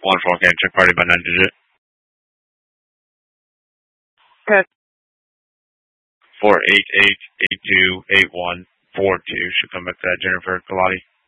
Wonderful. Okay, check party by 9-digit. Okay. 488828142. Should come back to that Jennifer Galati.